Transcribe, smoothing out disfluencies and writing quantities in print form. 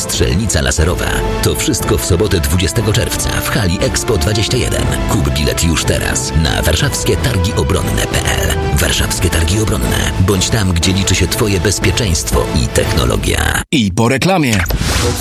strzelnica laserowa. To wszystko w sobotę 20 czerwca w hali Expo 21. Kup bilet już teraz na warszawskietargiobronne.pl. Warszawskie Targi Obronne. Bądź tam, gdzie liczy się Twoje bezpieczeństwo i technologia. I po reklamie.